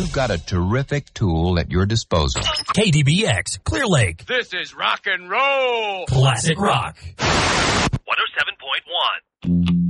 you've got a terrific tool at your disposal. KDBX, Clear Lake. This is rock and roll. Classic rock. 107.1.